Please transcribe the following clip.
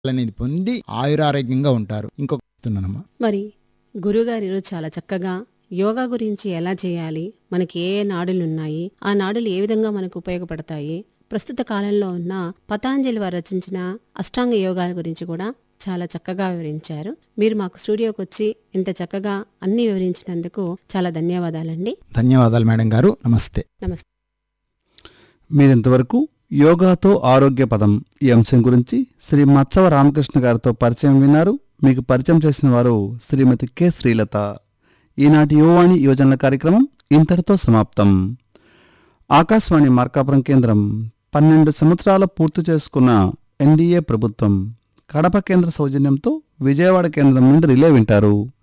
అనేది పొంది ఆయురారోగ్యంగా ఉంటారు. ఇంకొకనమ్మా, మరి గురుగారు ఈరోజు చాలా చక్కగా యోగా గురించి ఎలా చేయాలి, మనకి ఏ ఏ నాడులున్నాయి, ఆ నాడులు ఏ విధంగా మనకు ఉపయోగపడతాయి, ప్రస్తుత కాలంలో ఉన్న పతాంజలి వారు రచించిన అష్టాంగ యోగాల గురించి కూడా చాలా చక్కగా వివరించారు. మీరు మాకు స్టూడియోకి వచ్చి ఇంత చక్కగా అన్ని వివరించినందుకు చాలా ధన్యవాదాలండి. ధన్యవాదాలు మేడం గారు. నమస్తే. నమస్తే. మీరింతవరకు యోగాతో ఆరోగ్య పదం ఈ అంశం గురించి శ్రీ మత్సవ రామకృష్ణ గారితో పరిచయం విన్నారు. మీకు పరిచయం చేసిన వారు శ్రీమతి కె శ్రీలత. ఈనాటి యువవాణి యువజనుల కార్యక్రమం ఇంతటితో సమాప్తం. ఆకాశవాణి మార్కాపురం కేంద్రం 12 సంవత్సరాల పూర్తి చేసుకున్న ఎన్డీఏ ప్రభుత్వం కడప కేంద్ర సౌజన్యంతో విజయవాడ కేంద్రం నుండి రిలే వింటారు.